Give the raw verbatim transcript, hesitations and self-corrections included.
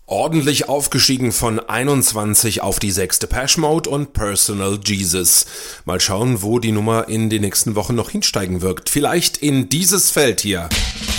Ordentlich aufgestiegen von einundzwanzig auf die sechs Depeche Mode und Personal Jesus. Mal schauen, wo die Nummer in den nächsten Wochen noch hinsteigen wird. Vielleicht in dieses Feld hier.